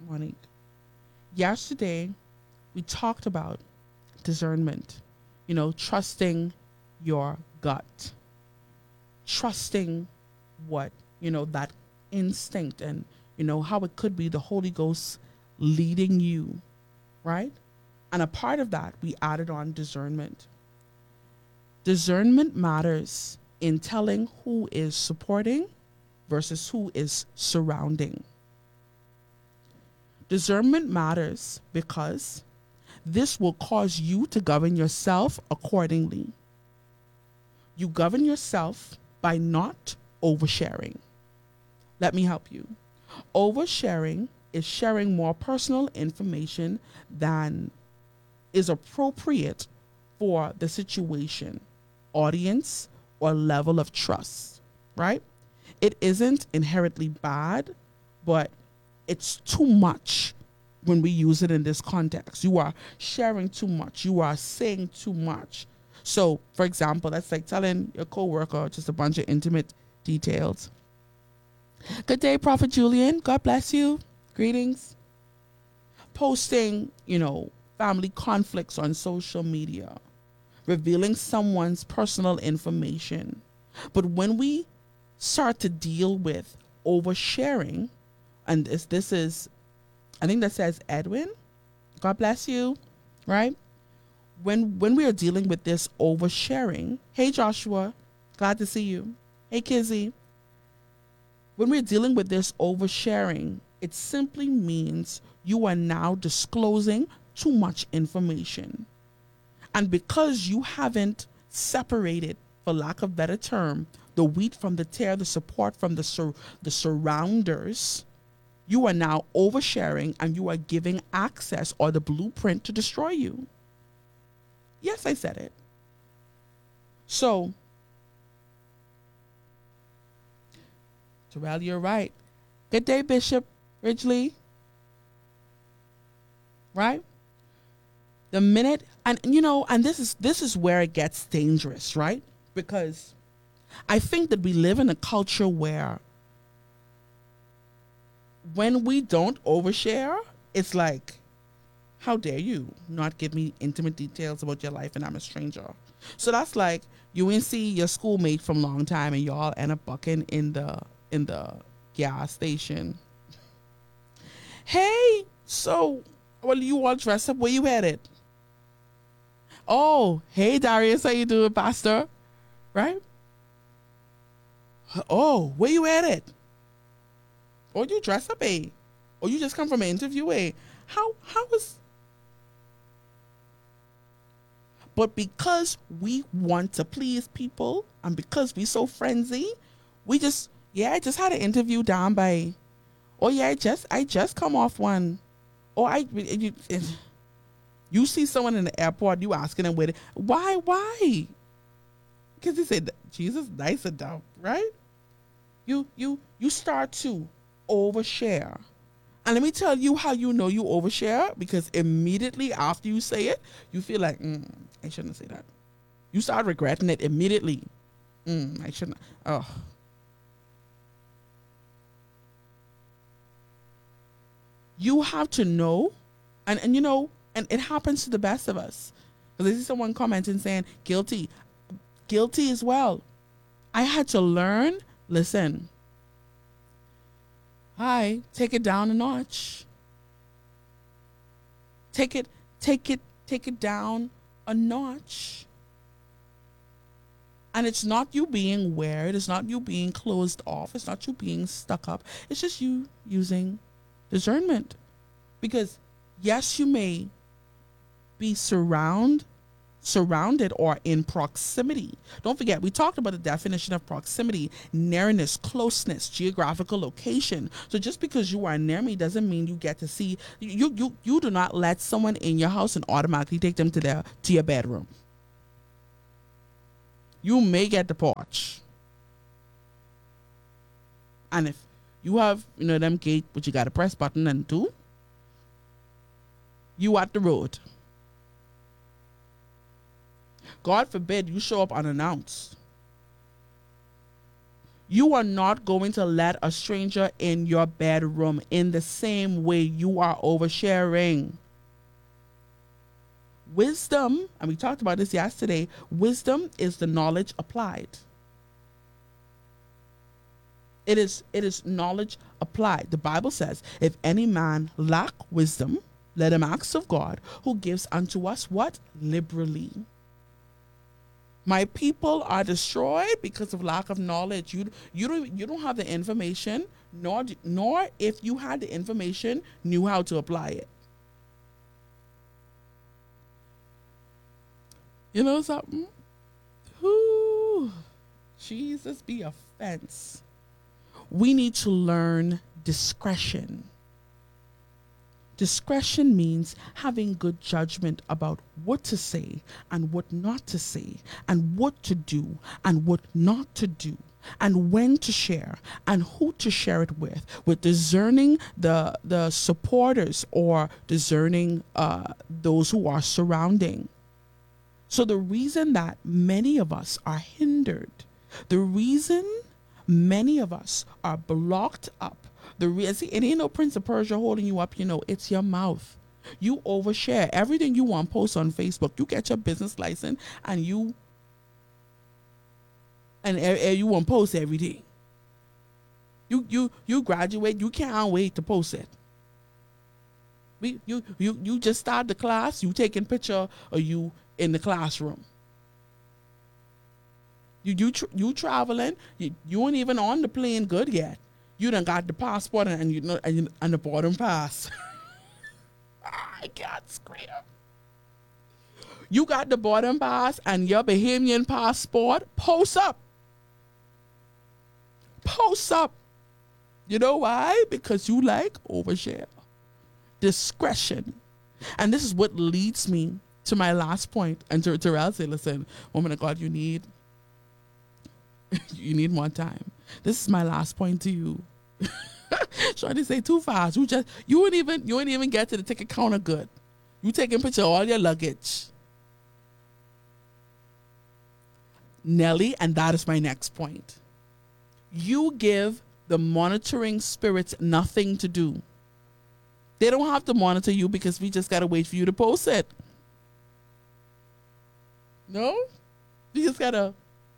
Monique. Yesterday, we talked about discernment, trusting your gut, trusting what, that instinct and, how it could be the Holy Ghost leading you, right? And a part of that, we added on discernment. Discernment matters in telling who is supporting versus who is surrounding. Discernment matters because this will cause you to govern yourself accordingly. You govern yourself by not oversharing. Let me help you. Oversharing is sharing more personal information than is appropriate for the situation, audience, or level of trust, right? It isn't inherently bad, but it's too much when we use it in this context. You are sharing too much. You are saying too much. So, for example, that's like telling your coworker just a bunch of intimate details. Good day, Prophet Julian. God bless you. Greetings. Posting, family conflicts on social media, revealing someone's personal information. But when we start to deal with oversharing, and this is, I think that says Edwin, God bless you, right? When we are dealing with this oversharing, hey Joshua, glad to see you. Hey Kizzy. When we're dealing with this oversharing, it simply means you are now disclosing too much information. And because you haven't separated, for lack of a better term, the wheat from the tare, the support from the surrounders, you are now oversharing and you are giving access or the blueprint to destroy you. Yes, I said it. So, Terrell, you're right. Good day, Bishop Ridgely. Right? The minute, and this is where it gets dangerous, right? Because I think that we live in a culture where when we don't overshare, it's like, how dare you not give me intimate details about your life and I'm a stranger. So that's like you ain't see your schoolmate from long time and y'all end up bucking in the gas station. Hey, so well, you all dressed up, where you headed? Oh, hey Darius, how you doing, Pastor? Right? Oh, where you headed? Or you dress up, eh? Or you just come from an interview, eh? How is? But because we want to please people and because we so frenzy, we just, I just had an interview down by, oh yeah, I just come off one. Or you see someone in the airport, you asking them where, why? Because they said, Jesus, nice and dumb, right? You start to overshare. And let me tell you how you know you overshare, because immediately after you say it, you feel like, I shouldn't say that. You start regretting it immediately. I shouldn't. Oh. You have to know, and it happens to the best of us. Because I see someone commenting saying, guilty as well. I had to learn, listen, take it down a notch. Take it down a notch. And it's not you being weird, it's not you being closed off, it's not you being stuck up. It's just you using discernment. Because yes, you may be surrounded or in proximity. Don't forget, we talked about the definition of proximity: nearness, closeness, geographical location. So just because you are near me doesn't mean you get to see. You do not let someone in your house and automatically take them to your bedroom. You may get the porch. And if you have, them gate, but you got to press button and do, you at the road. God forbid you show up unannounced. You are not going to let a stranger in your bedroom in the same way you are oversharing. Wisdom, and we talked about this yesterday, wisdom is the knowledge applied. It is knowledge applied. The Bible says, if any man lack wisdom, let him ask of God, who gives unto us what? Liberally. My people are destroyed because of lack of knowledge. You don't have the information, nor if you had the information, knew how to apply it. You know something? Whoo, Jesus be a fence. We need to learn discretion. Discretion means having good judgment about what to say and what not to say, and what to do and what not to do, and when to share and who to share it with discerning the supporters or discerning those who are surrounding. So the reason that many of us are hindered, the reason many of us are blocked up, it ain't no Prince of Persia holding you up, it's your mouth. You overshare everything you want post on Facebook. You get your business license and you want post everything. You graduate, you can't wait to post it. You just start the class, you taking picture of you in the classroom. You traveling, you ain't even on the plane good yet. You done got the passport and the boarding pass. I can't scream. You got the boarding pass and your Bahamian passport. Post up. Post up. You know why? Because you like overshare. Discretion. And this is what leads me to my last point. And Terrell said, listen, woman of God, you need more time. This is my last point to you. Trying to say too fast. You ain't even get to the ticket counter good. You taking picture of all your luggage. Nelly, and that is my next point. You give the monitoring spirits nothing to do. They don't have to monitor you because we just gotta wait for you to post it. No? You just gotta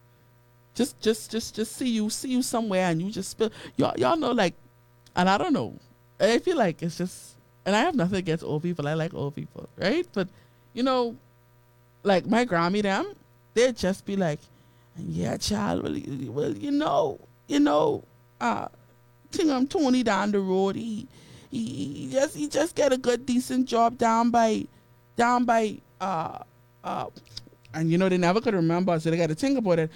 just see you somewhere and you just spill. Y'all know, like, and I don't know. I feel like it's just, and I have nothing against old people. I like old people, right? But like my Grammy them, they'd just be like, yeah, child, well, think I'm Tony down the road. He just get a good decent job down by and they never could remember, so they got to think about it.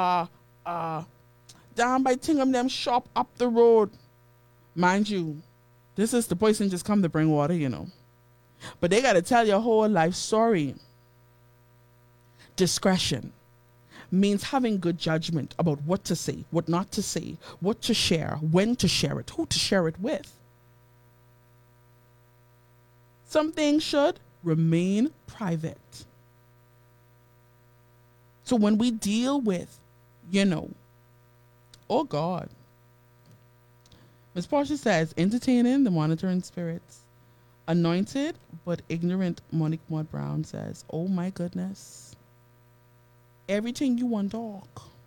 Down by Tingham them shop up the road. Mind you, this is the person just come to bring water, But they got to tell your whole life story. Discretion means having good judgment about what to say, what not to say, what to share, when to share it, who to share it with. Some things should remain private. So when we deal with, oh God. Ms. Portia says, entertaining the monitoring spirits. Anointed but ignorant Monique Maud Brown says, oh my goodness. Everything you want, dog.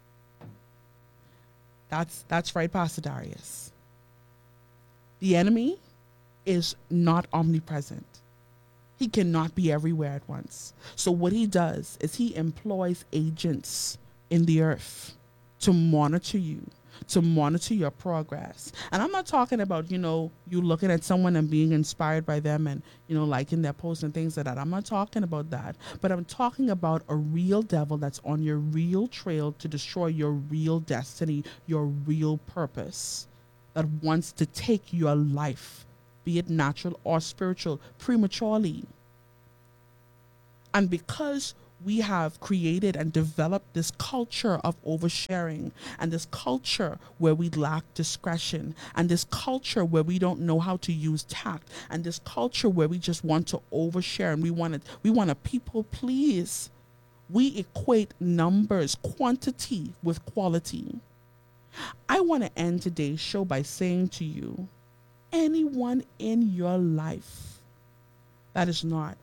That's right, Pastor Darius. The enemy is not omnipresent. He cannot be everywhere at once. So what he does is he employs agents in the earth to monitor you, to monitor your progress. And I'm not talking about, you looking at someone and being inspired by them and, liking their posts and things like that. I'm not talking about that. But I'm talking about a real devil that's on your real trail to destroy your real destiny, your real purpose, that wants to take your life, be it natural or spiritual, prematurely. And because we have created and developed this culture of oversharing, and this culture where we lack discretion, and this culture where we don't know how to use tact, and this culture where we just want to overshare and we want to people please. We equate numbers, quantity with quality. I want to end today's show by saying to you, anyone in your life that is not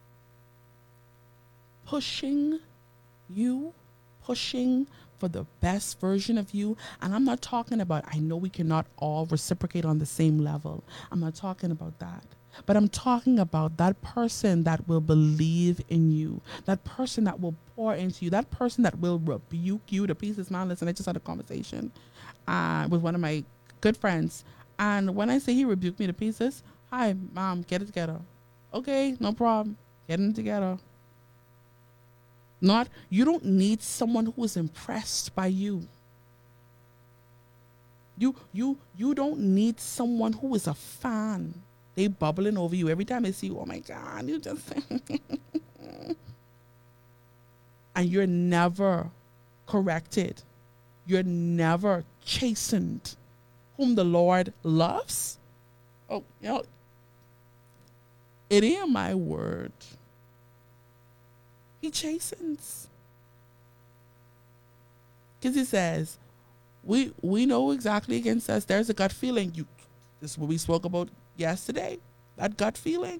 pushing you, pushing for the best version of you. And I'm not talking about, I know we cannot all reciprocate on the same level. I'm not talking about that. But I'm talking about that person that will believe in you, that person that will pour into you, that person that will rebuke you to pieces. Man, listen, I just had a conversation with one of my good friends. And when I say he rebuked me to pieces, hi, mom, get it together. Okay, no problem. Getting it together. Not, you don't need someone who is impressed by you. You don't need someone who is a fan. They bubbling over you every time they see you. Oh my God, you just and you're never corrected. You're never chastened. Whom the Lord loves. Oh, it ain't my word. He chastens. Because he says, we know exactly against us. There's a gut feeling. This is what we spoke about yesterday. That gut feeling.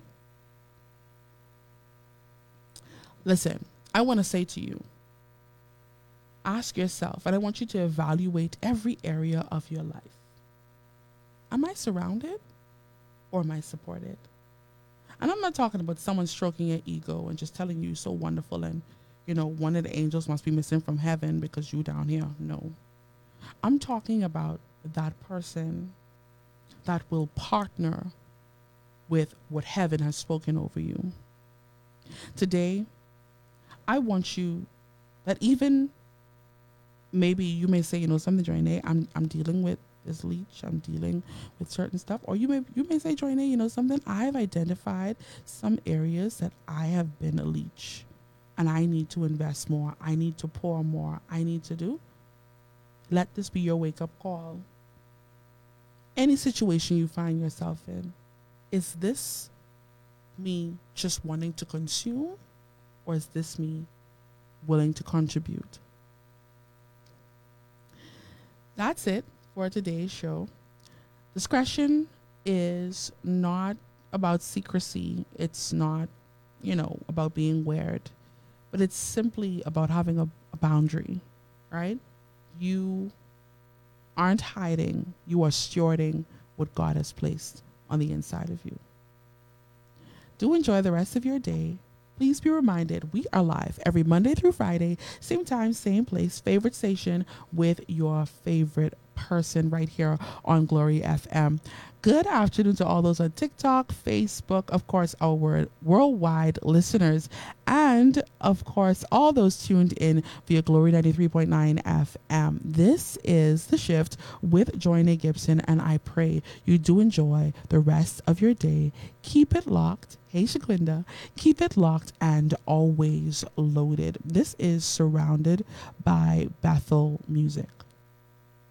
Listen, I want to say to you, ask yourself, and I want you to evaluate every area of your life. Am I surrounded or am I supported? And I'm not talking about someone stroking your ego and just telling you you're so wonderful and, one of the angels must be missing from heaven because you down here. No. I'm talking about that person that will partner with what heaven has spoken over you. Today, I want you that even maybe you may say, something, Joyne, I'm dealing with this leech, I'm dealing with certain stuff. Or you may say, Joyne, something, I've identified some areas that I have been a leech and I need to invest more. I need to pour more. I need to do. Let this be your wake-up call. Any situation you find yourself in, is this me just wanting to consume, or is this me willing to contribute? That's it for today's show. Discretion is not about secrecy. It's not, about being weird, but it's simply about having a boundary, right? You aren't hiding. You are stewarding what God has placed on the inside of you. Do enjoy the rest of your day. Please be reminded, we are live every Monday through Friday, same time, same place, favorite station with your favorite person right here on Glory FM. Good afternoon to all those on TikTok, Facebook, of course, our worldwide listeners, and of course, all those tuned in via Glory 93.9 FM. This is The Shift with Joyne Gibson, and I pray you do enjoy the rest of your day. Keep it locked. Hey, Shaquinda, keep it locked and always loaded. This is Surrounded by Bethel Music.